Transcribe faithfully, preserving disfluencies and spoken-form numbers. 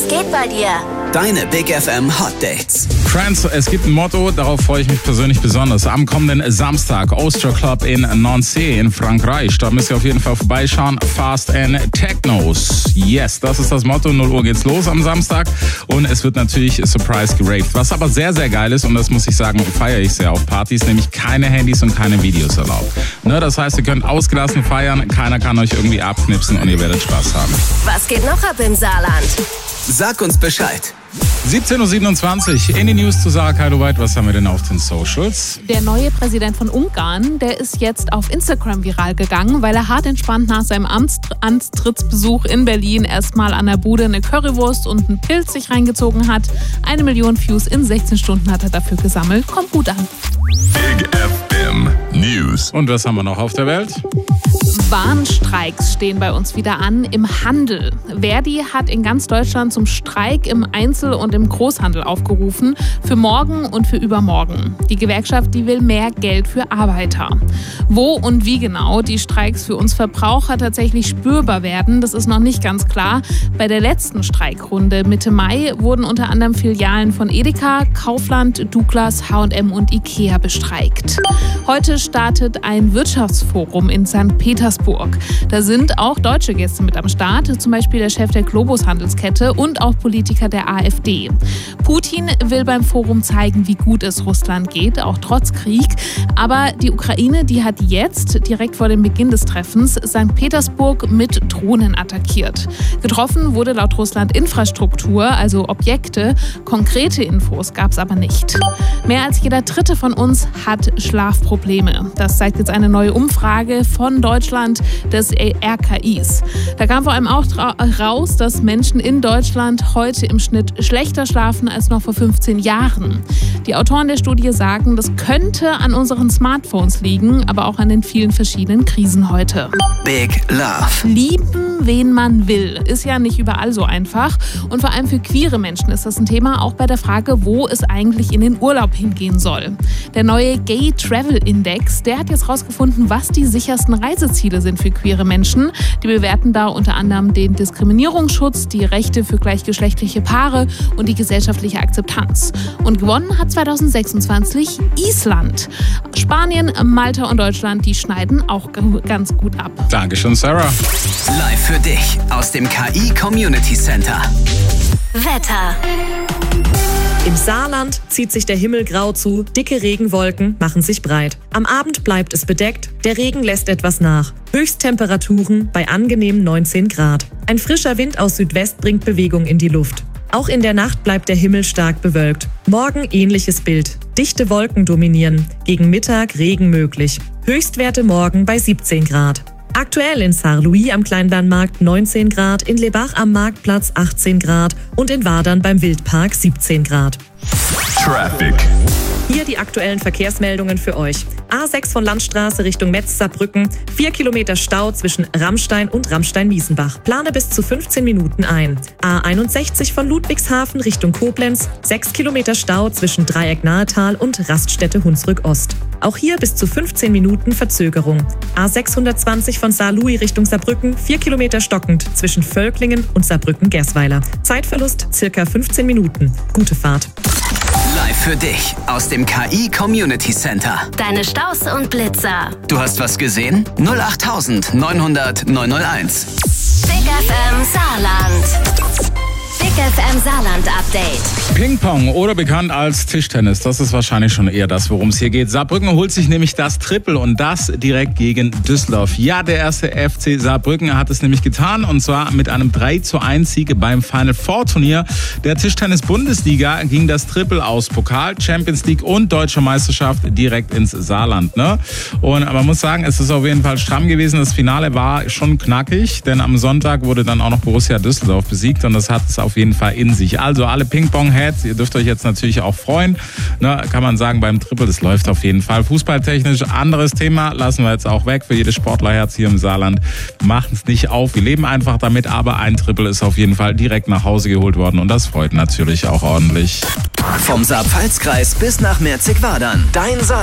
Was geht bei dir? Deine Big F M Hot Dates. Friends, es gibt ein Motto, darauf freue ich mich persönlich besonders. Am kommenden Samstag, Ostro Club in Nancy in Frankreich. Da müsst ihr auf jeden Fall vorbeischauen. Fast and Technos. Yes, das ist das Motto. null Uhr geht's los am Samstag. Und es wird natürlich Surprise geraved. Was aber sehr, sehr geil ist, und das muss ich sagen, feiere ich sehr auf Partys, nämlich keine Handys und keine Videos erlaubt. Ne, das heißt, ihr könnt ausgelassen feiern, keiner kann euch irgendwie abknipsen und ihr werdet Spaß haben. Was geht noch ab im Saarland? Sag uns Bescheid. siebzehn Uhr siebenundzwanzig in die News zu Sarah Keiloweit. Was haben wir denn auf den Socials? Der neue Präsident von Ungarn, der ist jetzt auf Instagram viral gegangen, weil er hart entspannt nach seinem Amtstrittsbesuch in Berlin erstmal an der Bude eine Currywurst und einen Pilz sich reingezogen hat. Eine Million Views in sechzehn Stunden hat er dafür gesammelt. Kommt gut an. Big F M News. Und was haben wir noch auf der Welt? Warnstreiks stehen bei uns wieder an im Handel. Verdi hat in ganz Deutschland zum Streik im Einzel- und im Großhandel aufgerufen, für morgen und für übermorgen. Die Gewerkschaft, die will mehr Geld für Arbeiter. Wo und wie genau die Streiks für uns Verbraucher tatsächlich spürbar werden, das ist noch nicht ganz klar. Bei der letzten Streikrunde Mitte Mai wurden unter anderem Filialen von Edeka, Kaufland, Douglas, H und M und Ikea bestreikt. Heute startet ein Wirtschaftsforum in Sankt Petersburg. Da sind auch deutsche Gäste mit am Start, zum Beispiel der Chef der Globus-Handelskette und auch Politiker der AfD. Putin will beim Forum zeigen, wie gut es Russland geht, auch trotz Krieg. Aber die Ukraine, die hat jetzt, direkt vor dem Beginn des Treffens, Sankt Petersburg mit Drohnen attackiert. Getroffen wurde laut Russland Infrastruktur, also Objekte. Konkrete Infos gab es aber nicht. Mehr als jeder Dritte von uns hat Schlafprobleme. Das zeigt jetzt eine neue Umfrage von Deutschland des R K Is. Da kam vor allem auch raus, dass Menschen in Deutschland heute im Schnitt schlechter schlafen als noch vor fünfzehn Jahren. Die Autoren der Studie sagen, das könnte an unseren Smartphones liegen, aber auch an den vielen verschiedenen Krisen heute. Big Love. Lieben, wen man will, ist ja nicht überall so einfach. Und vor allem für queere Menschen ist das ein Thema, auch bei der Frage, wo es eigentlich in den Urlaub hingehen soll. Der neue Gay Travel Index, der hat jetzt rausgefunden, was die sichersten Reiseziele sind für queere Menschen. Die bewerten da unter anderem den Diskriminierungsschutz, die Rechte für gleichgeschlechtliche Paare und die gesellschaftliche Akzeptanz. Und gewonnen hat zwanzig sechsundzwanzig Island. Spanien, Malta und Deutschland, die schneiden auch ganz gut ab. Dankeschön, Sarah. Live für dich aus dem K I Community Center. Wetter. Im Saarland zieht sich der Himmel grau zu, dicke Regenwolken machen sich breit. Am Abend bleibt es bedeckt, der Regen lässt etwas nach. Höchsttemperaturen bei angenehmen neunzehn Grad. Ein frischer Wind aus Südwest bringt Bewegung in die Luft. Auch in der Nacht bleibt der Himmel stark bewölkt. Morgen ähnliches Bild. Dichte Wolken dominieren. Gegen Mittag Regen möglich. Höchstwerte morgen bei siebzehn Grad. Aktuell in Saar-Louis am Kleinbahnmarkt neunzehn Grad, in Lebach am Marktplatz achtzehn Grad und in Wadern beim Wildpark siebzehn Grad. Traffic. Hier die aktuellen Verkehrsmeldungen für euch. A sechs von Landstraße Richtung Metz-Saarbrücken, vier Kilometer Stau zwischen Rammstein und Rammstein-Wiesenbach. Plane bis zu fünfzehn Minuten ein. A einundsechzig von Ludwigshafen Richtung Koblenz, sechs Kilometer Stau zwischen Dreieck-Nahetal und Raststätte Hunsrück-Ost. Auch hier bis zu fünfzehn Minuten Verzögerung. A sechshundertzwanzig von Saar-Louis Richtung Saarbrücken, vier Kilometer stockend zwischen Völklingen und Saarbrücken-Gersweiler. Zeitverlust circa fünfzehn Minuten. Gute Fahrt. Live für dich aus dem K I Community Center. Deine Staus und Blitzer. Du hast was gesehen? null acht neunhundert neunhunderteins. Big F M Saarland. Big F M Saarland Update. Ping-Pong oder bekannt als Tischtennis, das ist wahrscheinlich schon eher das, worum es hier geht. Saarbrücken holt sich nämlich das Triple und das direkt gegen Düsseldorf. Ja, der erste F C Saarbrücken hat es nämlich getan und zwar mit einem drei zu eins Sieg beim Final Four Turnier der Tischtennis-Bundesliga ging das Triple aus. Pokal, Champions League und Deutsche Meisterschaft direkt ins Saarland. Ne? Und man muss sagen, es ist auf jeden Fall stramm gewesen. Das Finale war schon knackig, denn am Sonntag wurde dann auch noch Borussia Düsseldorf besiegt und das hat es auf jeden Fall in sich. Also alle Ping-Pong-Heads, ihr dürft euch jetzt natürlich auch freuen. Ne, kann man sagen, beim Triple, das läuft auf jeden Fall. Fußballtechnisch anderes Thema, lassen wir jetzt auch weg. Für jedes Sportlerherz hier im Saarland, machen es nicht auf. Wir leben einfach damit, aber ein Triple ist auf jeden Fall direkt nach Hause geholt worden und das freut natürlich auch ordentlich. Vom Saar-Pfalz-Kreis bis nach Merzig-Wadern. Dein Saarland.